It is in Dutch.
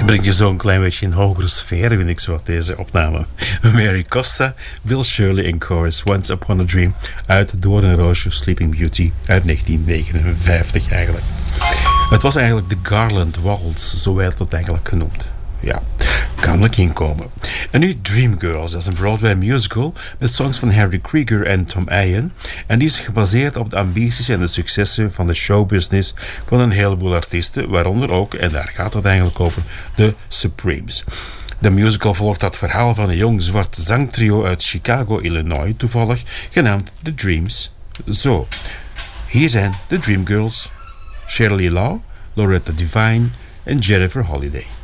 Breng je zo een klein beetje in hogere sfeer, vind ik zo, deze opname. Mary Costa, Bill Shirley in chorus, Once Upon a Dream, uit Doornroosje Sleeping Beauty uit 1959 eigenlijk. Het was eigenlijk de Garland Waltz, zo werd het eigenlijk genoemd. Ja, kan er inkomen. En nu Dreamgirls, dat is een Broadway musical met songs van Harry Krieger en Tom Eyen. En die is gebaseerd op de ambities en de successen van de showbusiness van een heleboel artiesten, waaronder ook, en daar gaat het eigenlijk over, de Supremes. De musical volgt dat verhaal van een jong zwart zangtrio uit Chicago, Illinois, toevallig, genaamd The Dreams. Zo, hier zijn de Dreamgirls, Shirley Law, Loretta Devine en Jennifer Holliday.